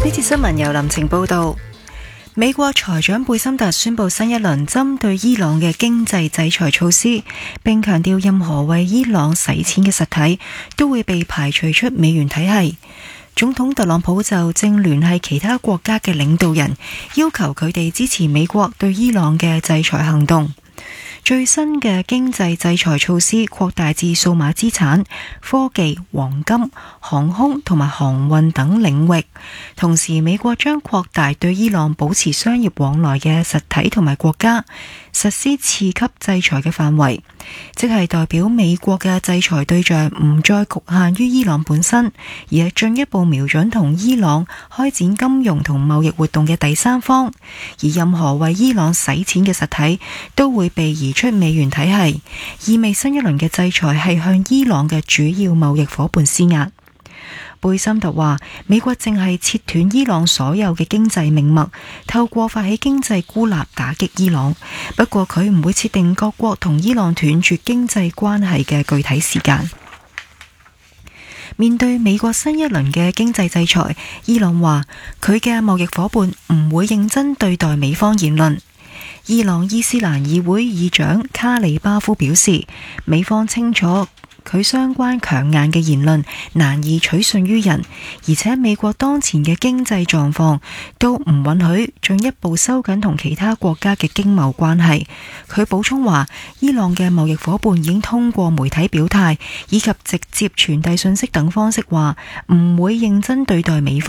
呢節新聞由林晴報道。美國財長貝森特宣布新一輪針對伊朗嘅經濟制裁措施，並強調任何為伊朗洗錢嘅實體都會被排除出美元體系。總統特朗普就正聯繫其他國家嘅領導人，要求佢哋支持美國對伊朗嘅制裁行動。最新嘅經濟制裁措施擴大至數碼資產、科技、黃金、航空同埋航運等領域。同時，美國將擴大對伊朗保持商業往來嘅實體同埋國家實施次級制裁嘅範圍，即係代表美國嘅制裁對象唔再局限於伊朗本身，而係進一步瞄準同伊朗開展金融同貿易活動嘅第三方，而任何為伊朗洗錢嘅實體都會被移出美元體系，意味新一輪嘅制裁係向伊朗嘅主要貿易夥伴施壓。貝森特話，美國正係切斷伊朗所有嘅經濟命脈，透過發起經濟孤立打擊伊朗。不過佢唔會設定各國同伊朗斷絕經濟關係嘅具體時間。面對美國新一輪嘅經濟制裁，伊朗話佢嘅貿易夥伴唔會認真對待美方言論。伊朗伊斯蘭議會議長卡里巴夫表示，美方清楚佢相關強硬嘅言論難以取信於人，而且美國當前嘅經濟狀況都唔允許進一步收緊同其他國家嘅經貿關係。佢補充話，伊朗嘅貿易夥伴已經通過媒體表態以及直接傳遞信息等方式話，唔會認真對待美方。